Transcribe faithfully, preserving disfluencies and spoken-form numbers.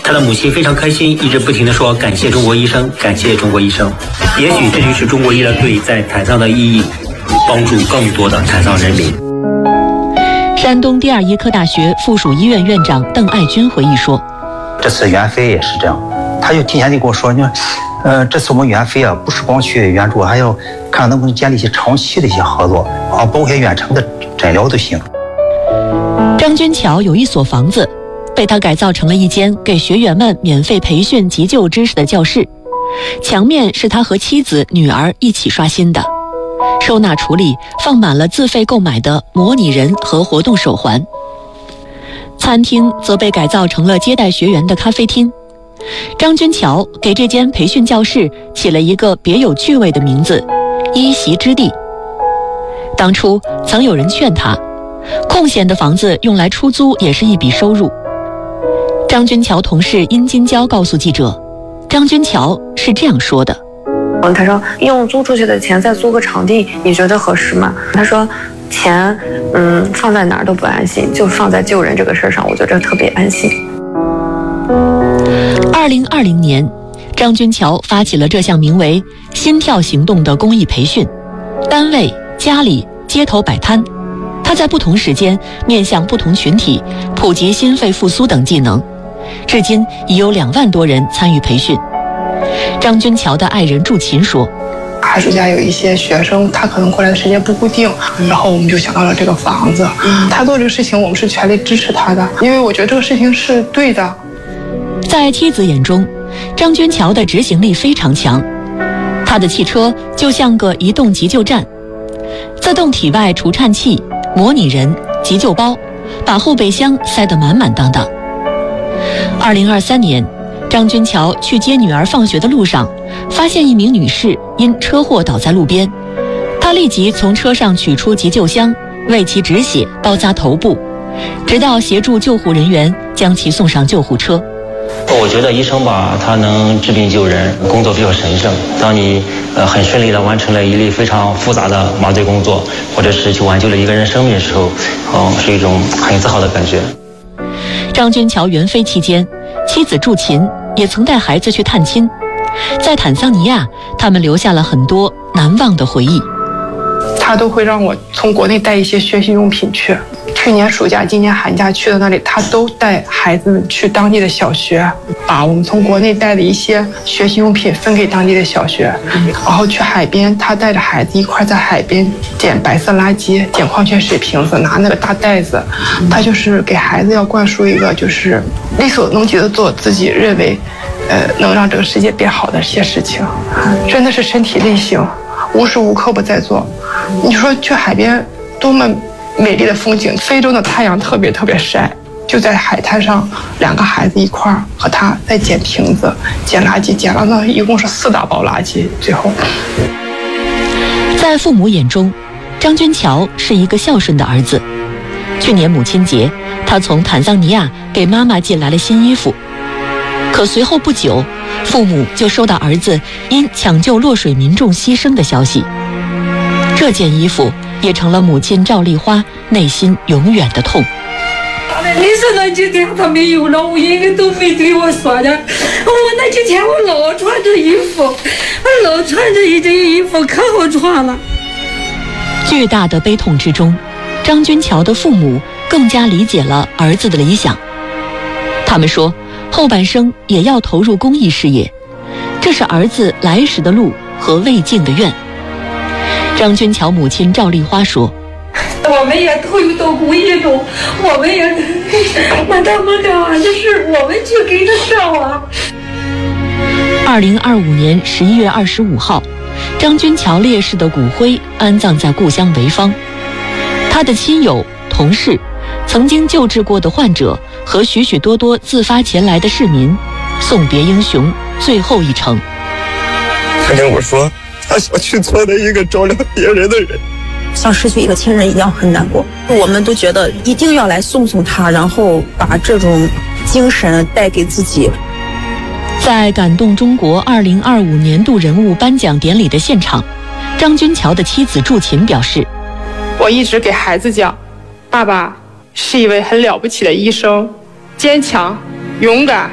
他的母亲非常开心，一直不停地说感谢中国医生，感谢中国医生。也许这就是中国医疗队在坦桑的意义，帮助更多的坦桑人民。 山东第二医科大学附属医院院长邓爱军回忆说， 这次援非也是这样，他就提前就跟我说，你说呃，这次我们援非啊，不是光去援助，还要看能不能建立一些长期的一些合作啊，包括一些远程的诊疗都行。 张军桥有一所房子，被他改造成了一间给学员们免费培训急救知识的教室，墙面是他和妻子、女儿一起刷新的，收纳橱里放满了自费购买的模拟人和活动手环。餐厅则被改造成了接待学员的咖啡厅。张军桥给这间培训教室起了一个别有趣味的名字——一席之地。当初曾有人劝他，空闲的房子用来出租也是一笔收入。张军桥同事殷金娇告诉记者，张军桥是这样说的： 他说用租出去的钱再租个场地，你觉得合适吗？他说钱嗯放在哪儿都不安心，就放在救人这个事儿上，我觉得特别安心。 二零二零年，张军桥发起了这项名为心跳行动的公益培训，单位、家里、街头摆摊，他在不同时间面向不同群体普及心肺复苏等技能，至今已有两万多人参与培训。张军桥的爱人祝琴说， 寒暑假有一些学生他可能过来的时间不固定，然后我们就想到了这个房子。他做这个事情我们是全力支持他的，因为我觉得这个事情是对的。 在妻子眼中，张军桥的执行力非常强，他的汽车就像个移动急救站，自动体外除颤器、模拟人、急救包，把后备箱塞得满满当当。二零二三年，张军桥去接女儿放学的路上，发现一名女士因车祸倒在路边，他立即从车上取出急救箱，为其止血、包扎头部，直到协助救护人员将其送上救护车。 我觉得医生吧，他能治病救人，工作比较神圣。当你呃很顺利地完成了一例非常复杂的麻醉工作，或者是去挽救了一个人生命的时候，哦、呃，是一种很自豪的感觉。 张军桥援非期间，妻子祝琴也曾带孩子去探亲，在坦桑尼亚，他们留下了很多难忘的回忆。 他都会让我从国内带一些学习用品去。去年暑假、今年寒假去的那里，他都带孩子们去当地的小学，把我们从国内带的一些学习用品分给当地的小学。然后去海边，他带着孩子一块在海边捡白色垃圾、捡矿泉水瓶子，拿那个大袋子。他就是给孩子要灌输一个就是力所能及的做自己认为，呃，能让这个世界变好的一些事情，真的是身体力行，无时无刻不在做。你说去海边多么美丽的风景，非洲的太阳特别特别晒，就在海滩上，两个孩子一块儿和他在捡瓶子、捡垃圾，捡了呢一共是四大包垃圾。最后， 在父母眼中，张军桥是一个孝顺的儿子。去年母亲节，他从坦桑尼亚给妈妈寄来了新衣服，可随后不久，父母就收到儿子因抢救落水民众牺牲的消息。这件衣服也成了母亲赵丽花内心永远的痛。 你说那几天他没有了，我一个都没对我说的。我那几天我老穿着衣服，我老穿着一件衣服，可好穿了。 巨大的悲痛之中，张军桥的父母更加理解了儿子的理想。他们说，后半生也要投入公益事业，这是儿子来时的路和未尽的愿。张军桥母亲赵丽花说， 我们也投入到公益中，我们也那他们的儿子是我们去给他上啊。 二零二五年十一月二十五号，张军桥烈士的骨灰安葬在故乡潍坊。他的亲友、同事、曾经救治过的患者和许许多多自发前来的市民，送别英雄最后一程。 他跟我说，他想去做的一个照亮别人的人， 像失去一个亲人一样很难过。我们都觉得一定要来送送他，然后把这种精神带给自己。 在感动中国二零二五年度人物颁奖典礼的现场，张军桥的妻子祝琴表示， 我一直给孩子讲，爸爸是一位很了不起的医生，坚强、勇敢、